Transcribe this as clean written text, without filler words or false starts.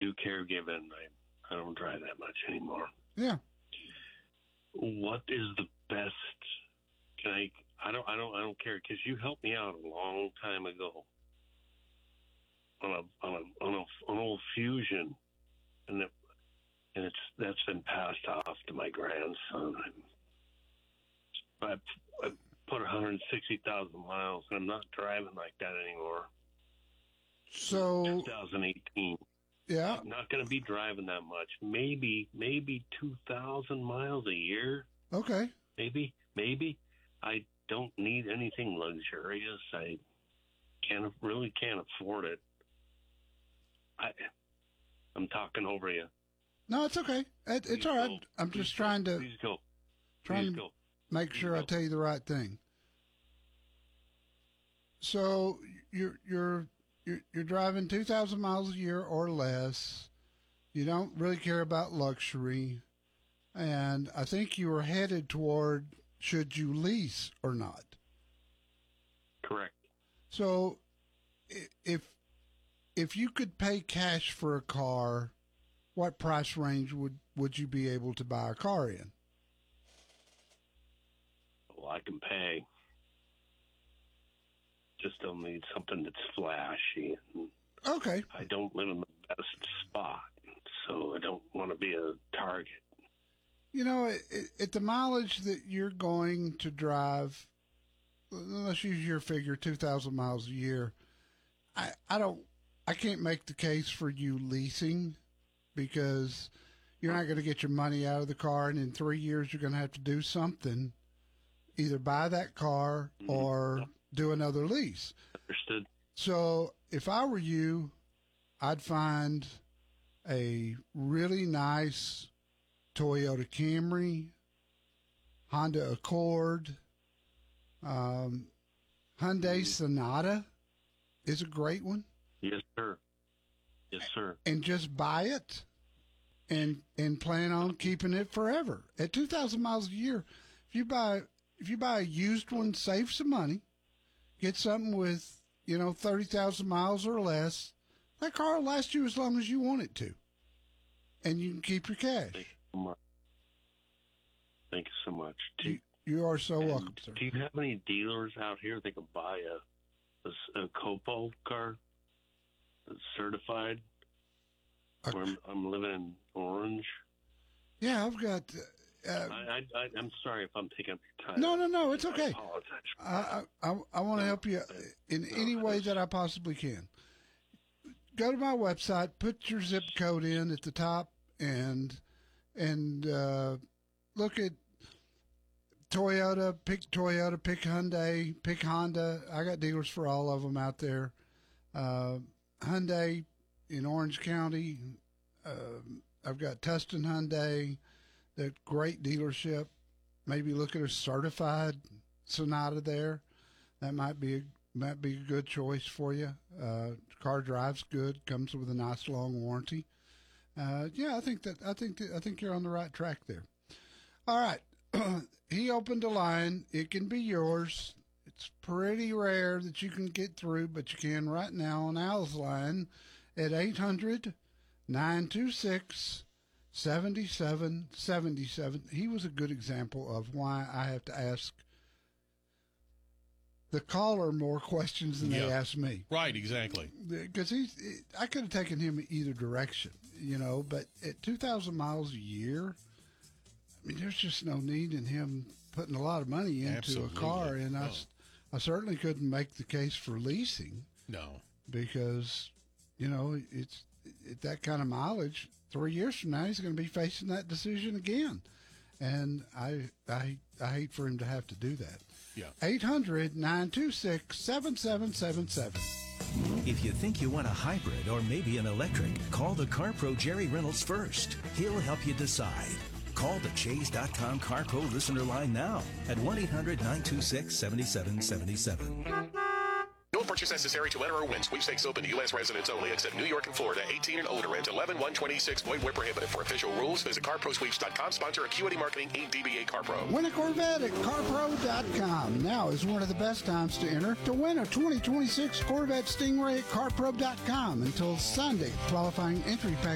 do caregiving. I don't drive that much anymore. Yeah. What is the best? I don't care, because you helped me out a long time ago on an old Fusion, and that's been passed off to my grandson. I put 160,000 miles, and I'm not driving like that anymore. So 2018. Yeah. I'm not going to be driving that much. Maybe 2,000 miles a year. Okay. Maybe. I don't need anything luxurious. I really can't afford it. I'm talking over you. No, it's okay. It's all right. I'm just trying to make sure I tell you the right thing. So you're driving 2,000 miles a year or less. You don't really care about luxury, and I think you were headed toward should you lease or not. Correct. So if you could pay cash for a car, what price range would you be able to buy a car in? Well, I can pay. Just don't need something that's flashy. Okay. I don't live in the best spot, so I don't want to be a target. You know, at the mileage that you're going to drive, let's use your figure, 2,000 miles a year. I can't make the case for you leasing, because you're not going to get your money out of the car, and in 3 years you're going to have to do something, either buy that car or do another lease. Understood. So if I were you, I'd find a really nice Toyota Camry, Honda Accord, Hyundai Sonata is a great one. Yes, sir. Yes, sir. And just buy it and plan on keeping it forever. At 2,000 miles a year, if you buy a used one, save some money, get something with, 30,000 miles or less. That car will last you as long as you want it to. And you can keep your cash. Thank you so much. You are so welcome, sir. Do you have any dealers out here that can buy a Copo car that's certified? I'm living in Orange. Yeah, I've got... I'm sorry if I'm taking up your time. No, it's okay. I apologize. I want to help you in any way that I possibly can. Go to my website, put your zip code in at the top, and look at Toyota, pick Hyundai, pick Honda. I got dealers for all of them out there. Hyundai in Orange County. I've got Tustin Hyundai, that great dealership. Maybe look at a certified Sonata there. That might be a good choice for you. Car drives good, comes with a nice long warranty. I think you're on the right track there. All right. He opened a line. It can be yours. It's pretty rare that you can get through, but you can right now on Al's line at 800-926-7777. He was a good example of why I have to ask the caller more questions than they ask me. Right, exactly. Because I could have taken him either direction, but at 2,000 miles a year, I mean, there's just no need in him putting a lot of money into a car. And I certainly couldn't make the case for leasing. No. Because, it's at that kind of mileage, 3 years from now, he's going to be facing that decision again. And I hate for him to have to do that. Yeah. 800-926-7777. If you think you want a hybrid or maybe an electric, call the CarPro Jerry Reynolds first. He'll help you decide. Call the Chase.com CarPro listener line now at 1-800-926-7777. No purchase necessary to enter or win. Sweepstakes open to U.S. residents only, except New York and Florida. 18 and older. Rent 11-126. Void where prohibited. For official rules, visit CarProSweeps.com. Sponsor Acuity Marketing, Inc. DBA CarPro. Win a Corvette at CarPro.com. Now is one of the best times to enter to win a 2026 Corvette Stingray at CarPro.com until Sunday. Qualifying entry pack